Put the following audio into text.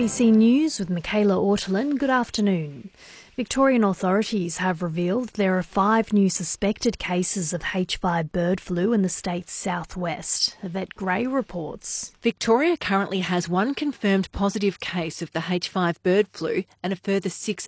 ABC News with Michaela Ortolin. Good afternoon. Victorian authorities have revealed there are 5 new suspected cases of H5 bird flu in the state's southwest. Yvette Gray reports. Victoria currently has 1 confirmed positive case of the H5 bird flu and a further 6